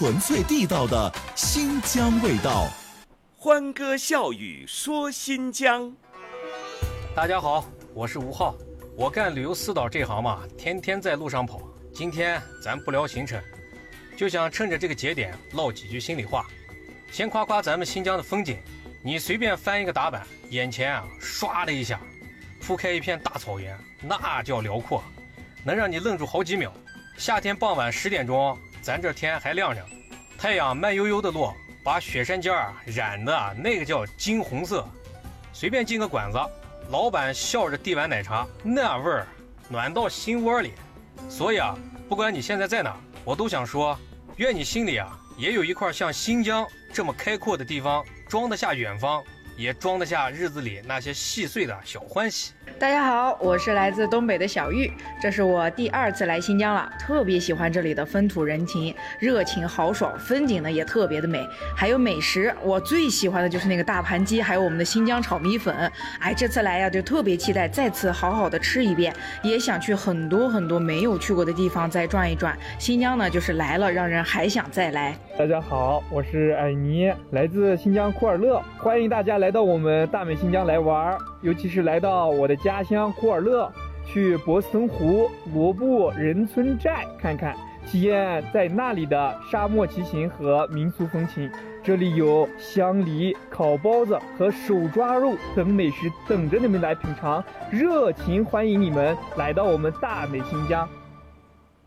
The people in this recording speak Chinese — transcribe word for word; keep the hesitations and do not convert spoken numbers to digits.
纯粹地道的新疆味道。 欢歌笑语说新疆。 大家好，我是吴浩，我干旅游私导这行嘛，天天在路上跑。今天咱不聊行程，就想趁着这个节点唠几句心里话。先夸夸咱们新疆的风景，你随便翻一个打板，眼前啊唰的一下铺开一片大草原，那叫辽阔，能让你愣住好几秒。夏天傍晚十点钟，咱这天还亮着，太阳慢悠悠的落，把雪山尖儿染的那个叫金红色。随便进个馆子，老板笑着递碗奶茶，那味儿暖到心窝里。所以啊，不管你现在在哪，我都想说，愿你心里啊也有一块像新疆这么开阔的地方，装得下远方，也装得下日子里那些细碎的小欢喜。 大家好，我是来自东北的小玉，这是我第二次来新疆了，特别喜欢这里的风土人情，热情豪爽，风景呢也特别的美，还有美食，我最喜欢的就是那个大盘鸡，还有我们的新疆炒米粉。哎，这次来呀，就特别期待再次好好的吃一遍，也想去很多很多没有去过的地方再转一转。新疆呢，就是来了让人还想再来。 大家好，我是艾妮，来自新疆库尔勒，欢迎大家来到我们大美新疆来玩，尤其是来到我的家乡库尔勒，去博斯腾湖、罗布仁村寨看看，体验在那里的沙漠骑行和民俗风情。这里有香梨、烤包子和手抓肉等美食等着你们来品尝，热情欢迎你们来到我们大美新疆。